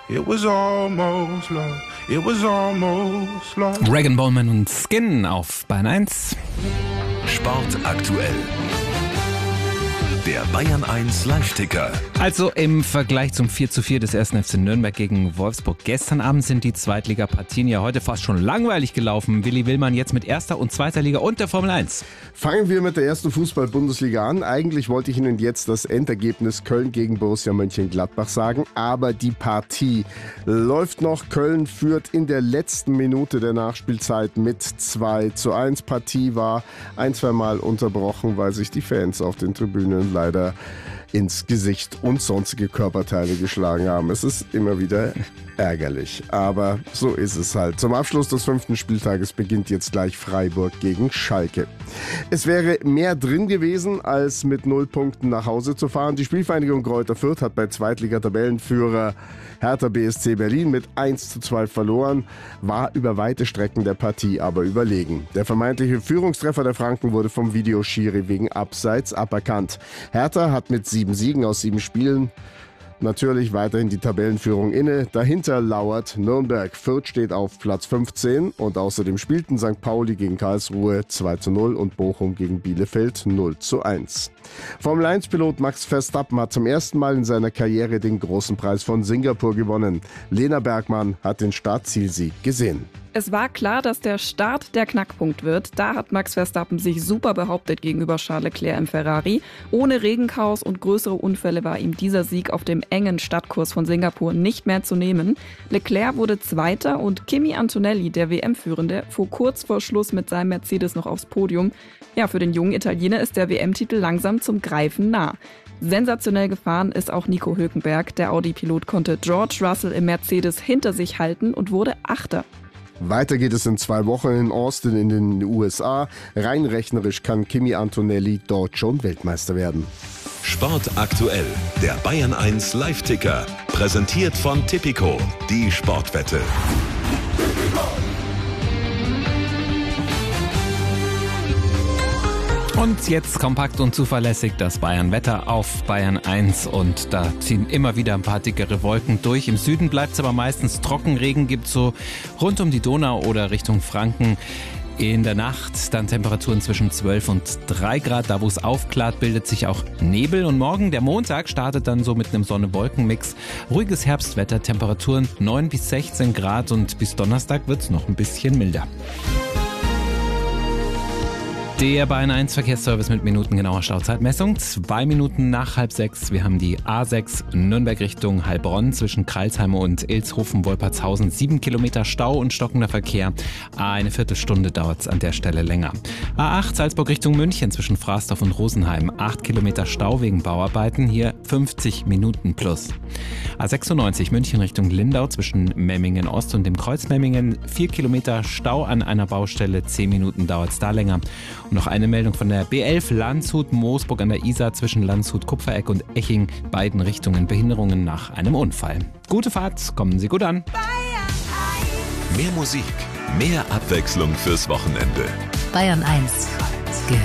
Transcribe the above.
It was almost love. It was almost love. Rag & Bone Man und Skin auf Bayern 1. Sport aktuell. Der Bayern 1 Live-Ticker. Also im Vergleich zum 4:4 des 1. FC Nürnberg gegen Wolfsburg gestern Abend sind die Zweitligapartien ja heute fast schon langweilig gelaufen. Willi Willmann jetzt mit 1. und 2. Liga und der Formel 1. Fangen wir mit der ersten Fußball-Bundesliga an. Eigentlich wollte ich Ihnen jetzt das Endergebnis Köln gegen Borussia Mönchengladbach sagen, aber die Partie läuft noch. Köln führt in der letzten Minute der Nachspielzeit mit 2:1. Partie war ein-, zweimal unterbrochen, weil sich die Fans auf den Tribünen leider ins Gesicht und sonstige Körperteile geschlagen haben. Es ist immer wieder ärgerlich, aber so ist es halt. Zum Abschluss des 5. Spieltages beginnt jetzt gleich Freiburg gegen Schalke. Es wäre mehr drin gewesen, als mit 0 Punkten nach Hause zu fahren. Die Spielvereinigung Greuther Fürth hat bei Zweitliga-Tabellenführer Hertha BSC Berlin mit 1:2 verloren, war über weite Strecken der Partie aber überlegen. Der vermeintliche Führungstreffer der Franken wurde vom Videoschiri wegen Abseits aberkannt. Hertha hat mit 7 Siegen aus 7 Spielen natürlich weiterhin die Tabellenführung inne. Dahinter lauert Nürnberg. Fürth steht auf Platz 15 und außerdem spielten St. Pauli gegen Karlsruhe 2:0 und Bochum gegen Bielefeld 0:1. Formel-1-Pilot Max Verstappen hat zum ersten Mal in seiner Karriere den großen Preis von Singapur gewonnen. Lena Bergmann hat den Startzielsieg gesehen. Es war klar, dass der Start der Knackpunkt wird. Da hat Max Verstappen sich super behauptet gegenüber Charles Leclerc im Ferrari. Ohne Regenchaos und größere Unfälle war ihm dieser Sieg auf dem engen Stadtkurs von Singapur nicht mehr zu nehmen. Leclerc wurde Zweiter und Kimi Antonelli, der WM-Führende, fuhr kurz vor Schluss mit seinem Mercedes noch aufs Podium. Ja, für den jungen Italiener ist der WM-Titel langsam zum Greifen nah. Sensationell gefahren ist auch Nico Hülkenberg. Der Audi-Pilot konnte George Russell im Mercedes hinter sich halten und wurde Achter. Weiter geht es in 2 Wochen in Austin in den USA. Rein rechnerisch kann Kimi Antonelli dort schon Weltmeister werden. Sport aktuell. Der Bayern 1 Live-Ticker. Präsentiert von Tipico. Die Sportwette. Und jetzt kompakt und zuverlässig das Bayern-Wetter auf Bayern 1 und da ziehen immer wieder ein paar dickere Wolken durch. Im Süden bleibt es aber meistens trocken, Regen gibt es so rund um die Donau oder Richtung Franken. In der Nacht dann Temperaturen zwischen 12 und 3 Grad. Da wo es aufklart, bildet sich auch Nebel. Und morgen, der Montag, startet dann so mit einem Sonne-Wolken-Mix. Ruhiges Herbstwetter, Temperaturen 9 bis 16 Grad und bis Donnerstag wird es noch ein bisschen milder. Der Bayern 1 Verkehrsservice mit minutengenauer Stauzeitmessung. 2 Minuten nach 5:30. Wir haben die A6 Nürnberg Richtung Heilbronn zwischen Kreilsheim und Ilshofen-Wolpertshausen. 7 Kilometer Stau und stockender Verkehr. Eine Viertelstunde dauert es an der Stelle länger. A8 Salzburg Richtung München zwischen Frasdorf und Rosenheim. 8 Kilometer Stau wegen Bauarbeiten. Hier 50 Minuten plus. A96 München Richtung Lindau zwischen Memmingen Ost und dem Kreuz Memmingen. 4 Kilometer Stau an einer Baustelle. 10 Minuten dauert es da länger. Und noch eine Meldung von der B11 Landshut-Moosburg an der Isar zwischen Landshut-Kupfereck und Eching. Beiden Richtungen Behinderungen nach einem Unfall. Gute Fahrt, kommen Sie gut an. Mehr Musik, mehr Abwechslung fürs Wochenende. Bayern 1